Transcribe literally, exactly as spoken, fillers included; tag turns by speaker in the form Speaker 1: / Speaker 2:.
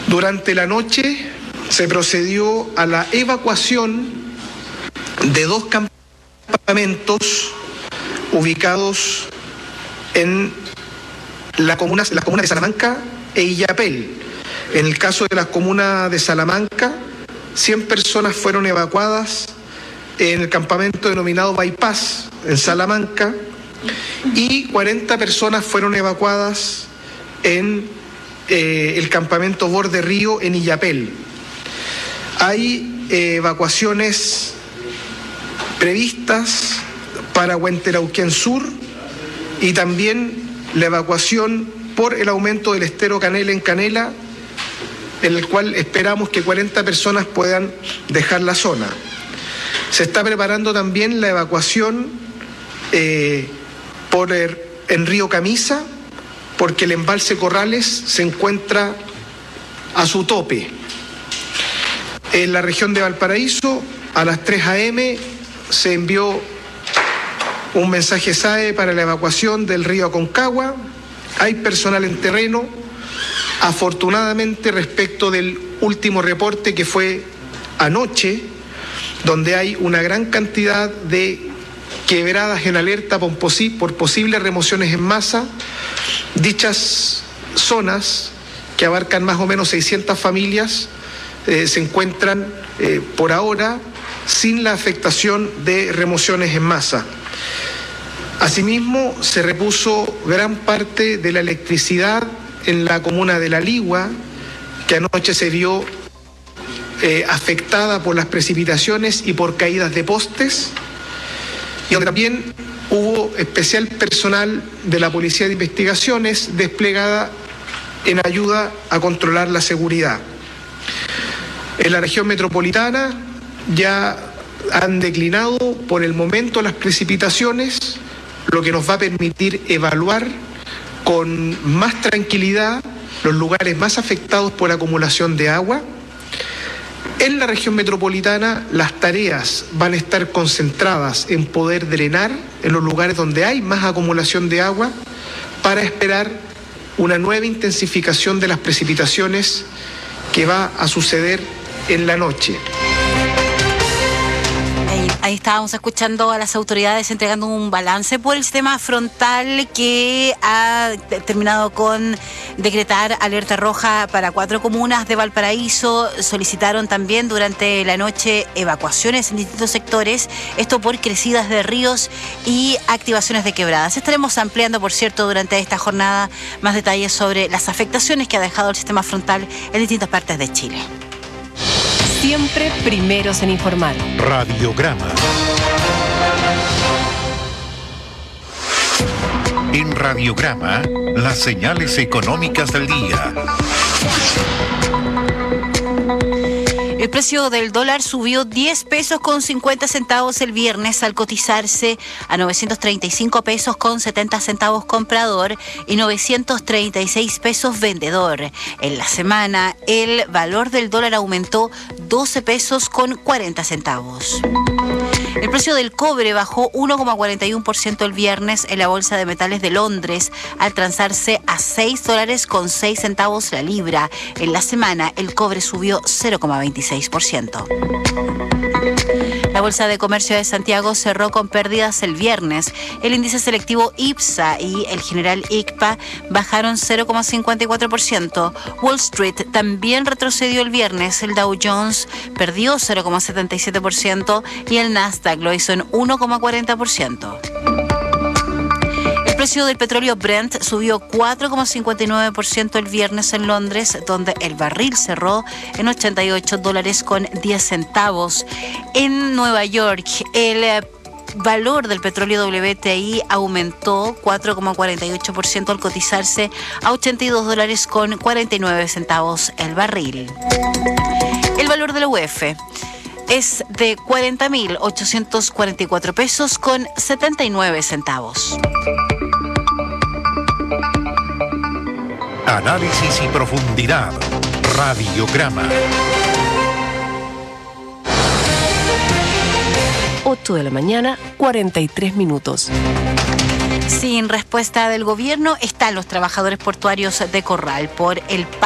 Speaker 1: Durante la noche se procedió a la evacuación de dos campamentos ubicados en la comuna, las comunas de Salamanca e Illapel. En el caso de la comuna de Salamanca, cien personas fueron evacuadas en el campamento denominado Bypass en Salamanca y cuarenta personas fueron evacuadas en eh, el campamento Borde Río en Illapel. Hay eh, evacuaciones previstas para Huenterauquén Sur y también la evacuación por el aumento del estero Canela en Canela, en el cual esperamos que cuarenta personas puedan dejar la zona. Se está preparando también la evacuación eh, por el, en Río Camisa, porque el embalse Corrales se encuentra a su tope. En la región de Valparaíso, a las tres a eme, se envió un mensaje S A E para la evacuación del río Aconcagua. Hay personal en terreno. Afortunadamente, respecto del último reporte que fue anoche, donde hay una gran cantidad de quebradas en alerta por, posi por posibles remociones en masa, dichas zonas, que abarcan más o menos seiscientas familias, eh, se encuentran eh, por ahora sin la afectación de remociones en masa. Asimismo, se repuso gran parte de la electricidad en la comuna de La Ligua, que anoche se vio eh, afectada por las precipitaciones y por caídas de postes, y donde también hubo especial personal de la Policía de Investigaciones desplegada en ayuda a controlar la seguridad. En la región metropolitana ya han declinado por el momento las precipitaciones, lo que nos va a permitir evaluar con más tranquilidad los lugares más afectados por acumulación de agua. En la región metropolitana las tareas van a estar concentradas en poder drenar en los lugares donde hay más acumulación de agua para esperar una nueva intensificación de las precipitaciones que va a suceder en la noche.
Speaker 2: Ahí estábamos escuchando a las autoridades entregando un balance por el sistema frontal que ha terminado con decretar alerta roja para cuatro comunas de Valparaíso. Solicitaron también durante la noche evacuaciones en distintos sectores, esto por crecidas de ríos y activaciones de quebradas. Estaremos ampliando, por cierto, durante esta jornada más detalles sobre las afectaciones que ha dejado el sistema frontal en distintas partes de Chile.
Speaker 3: Siempre primeros en informar.
Speaker 4: Radiograma. En Radiograma, las señales económicas del día.
Speaker 2: El precio del dólar subió diez pesos con cincuenta centavos el viernes al cotizarse a novecientos treinta y cinco pesos con setenta centavos comprador y novecientos treinta y seis pesos vendedor. En la semana, el valor del dólar aumentó doce pesos con cuarenta centavos. El precio del cobre bajó uno coma cuarenta y uno por ciento el viernes en la Bolsa de Metales de Londres, al transarse a seis dólares con seis centavos la libra. En la semana, el cobre subió cero coma veintiséis por ciento. La Bolsa de Comercio de Santiago cerró con pérdidas el viernes. El índice selectivo IPSA y el general I C P A bajaron cero coma cincuenta y cuatro por ciento. Wall Street también retrocedió el viernes. El Dow Jones perdió cero coma setenta y siete por ciento y el Nasdaq lo hizo en uno coma cuarenta por ciento. El precio del petróleo Brent subió cuatro coma cincuenta y nueve por ciento el viernes en Londres, donde el barril cerró en ochenta y ocho dólares con diez centavos. En Nueva York, el valor del petróleo W T I aumentó cuatro coma cuarenta y ocho por ciento al cotizarse a ochenta y dos dólares con cuarenta y nueve centavos el barril. El valor de la U E F es de cuarenta mil ochocientos cuarenta y cuatro pesos con setenta y nueve centavos.
Speaker 4: Análisis y profundidad. Radiograma.
Speaker 3: ocho de la mañana, cuarenta y tres minutos.
Speaker 2: Sin respuesta del gobierno están los trabajadores portuarios de Corral por el